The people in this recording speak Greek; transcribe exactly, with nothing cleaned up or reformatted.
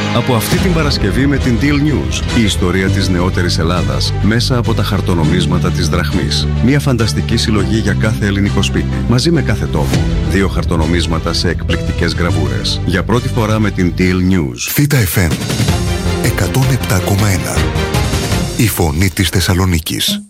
Από αυτή την Παρασκευή με την Deal News, η ιστορία της νεότερης Ελλάδας μέσα από τα χαρτονομίσματα της δραχμής. Μια φανταστική συλλογή για κάθε ελληνικό σπίτι, μαζί με κάθε τόπο. Δύο χαρτονομίσματα σε εκπληκτικές γραβούρες. Για πρώτη φορά με την Deal News. Θήτα εφ εμ εκατόν επτά κόμμα ένα. Η φωνή της Θεσσαλονίκης.